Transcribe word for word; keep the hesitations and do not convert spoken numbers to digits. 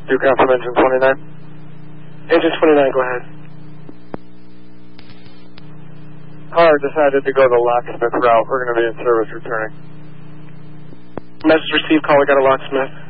Duke from engine twenty-nine. Engine twenty-nine, go ahead. Car decided to go the locksmith route. We're going to be in service returning. Message received, caller got a locksmith.